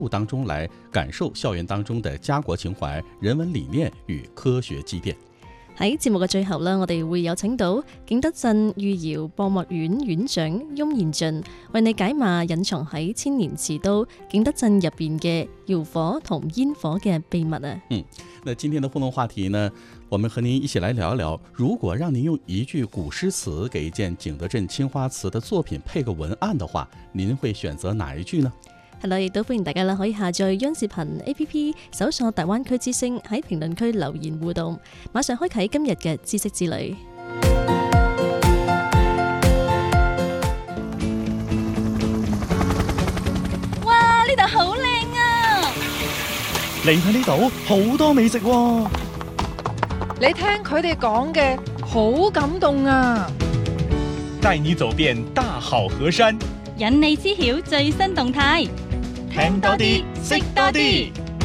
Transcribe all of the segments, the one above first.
当中来感受校園當中的家國情懷、人文理念與科學積澱。 喺節目嘅最後呢，我哋會有請到景德鎮御窯博物院院長翁彥俊，為你解碼隱藏喺千年祠都景德鎮入邊嘅窯火同煙火嘅秘密啊！ 那今天的互動話題呢，我們和您一起來聊一聊，如果讓您用一句古詩詞給一件景德鎮青花瓷的作品配個文案的話，您會選擇哪一句呢？ 係啦，亦都歡迎大家啦，可以下載央視頻 APP， 搜索大灣區之聲，喺評論區留言互動，馬上開啟今日嘅知識之旅。 哇！呢度好靚啊！ 嚟睇呢度好多美食喎。 你聽佢哋講嘅好感動啊！ 帶你走遍大好河山， 引你知曉最新動態， 聽多啲，識多啲。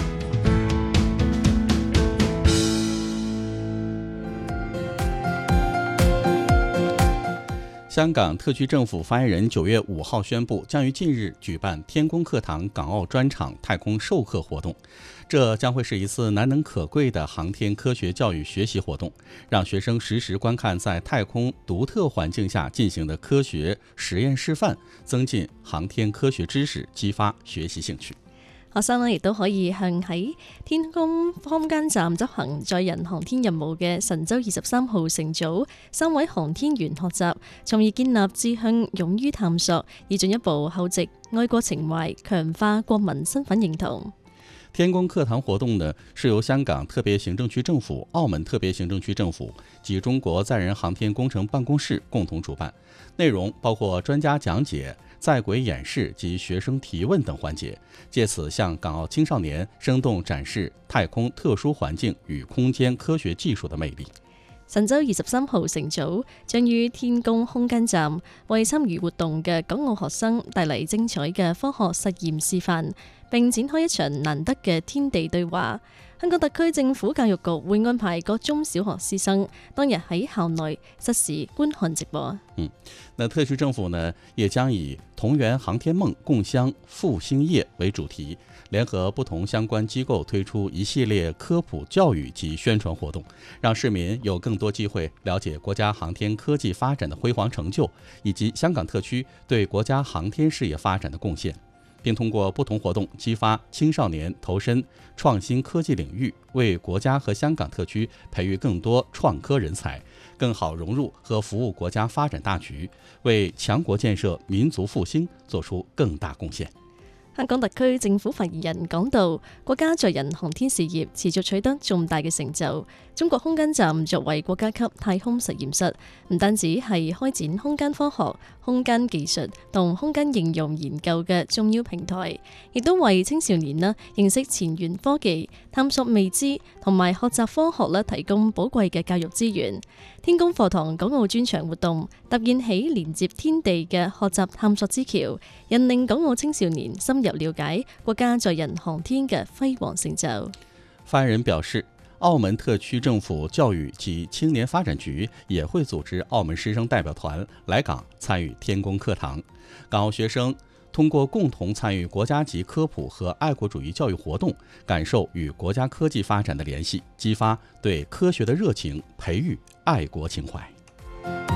香港特區政府發言人9月5號宣布，將於近日舉辦天宮課堂港澳專場太空授課活動。這將會是一次難能可貴的航天科學教育學習活動，讓學生實時觀看在太空獨特環境下進行的科學實驗示範，增進航天科學知識，激發學習興趣。 學生呢亦都可以向喺天宮空間站執行載人航天任務嘅神舟23號乘組3位航天員學習，從而建立志向、勇於探索，以進一步厚植愛國情懷，強化國民身份認同。 天宮課堂活動呢，是由香港特別行政區政府、澳門特別行政區政府及中國載人航天工程辦公室共同主辦，內容包括專家講解、在軌演示及學生提問等環節，借此向港澳青少年生動展示太空特殊環境與空間科學技術的魅力。 神舟23號乘組將於天宮空間站為參與活動嘅港澳學生帶嚟精彩嘅科學實驗示範，並展開一場難得嘅天地對話。香港特區政府教育局會安排各中小學師生當日喺校內實時觀看直播。 那特區政府呢，也將以同圓航天夢，共襄復興業為主題，聯合不同相關機構推出一系列科普教育及宣傳活動，讓市民有更多機會了解國家航天科技發展的輝煌成就，以及香港特區對國家航天事業發展的貢獻，並通過不同活動激發青少年投身創新科技領域，為國家和香港特區培育更多創科人才，更好融入和服務國家發展大局，為強國建設、民族復興做出更大貢獻。 香港特區政府發言人講到，國家載人航天事業持續取得重大嘅成就。中國空間站作為國家級太空實驗室，唔單止係開展空間科學、空間技術同空間應用研究嘅重要平台，亦都為青少年認識前沿科技、探索未知同埋學習科學提供寶貴嘅教育資源。天宮課堂港澳專場活動搭建起連接天地嘅學習探索之橋，引領港澳青少年深入了解國家載人航天嘅輝煌成就。 發言人表示，澳門特區政府教育及青年發展局也會組織澳門師生代表團來港參與天宮課堂，港澳學生通過共同參與國家級科普和愛國主義教育活動，感受與國家科技發展的聯繫，激發對科學的熱情，培育愛國情懷。